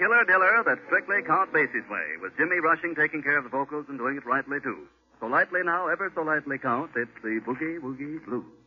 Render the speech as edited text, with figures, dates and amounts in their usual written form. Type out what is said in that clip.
Killer Diller that strictly Count Basie's way, with Jimmy Rushing taking care of the vocals and doing it rightly, too. So lightly now, ever so lightly, Count, it's the Boogie Woogie Blues.